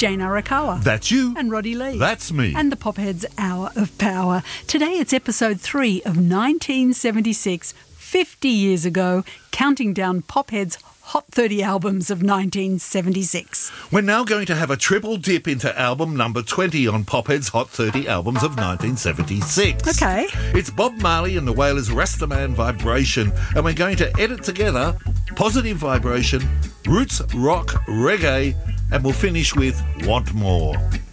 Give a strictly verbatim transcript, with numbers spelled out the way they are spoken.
Jane Arakawa. That's you. And Roddy Lee. That's me. And the Popheads Hour of Power. Today it's episode three of nineteen seventy-six, fifty years ago, counting down Popheads' Hot thirty albums of nineteen seventy-six. We're now going to have a triple dip into album number twenty on Pophead's Hot thirty albums of nineteen seventy-six. Okay. It's Bob Marley and the Wailers' Rastaman Vibration, and we're going to edit together Positive Vibration, Roots Rock Reggae, and we'll finish with Want More.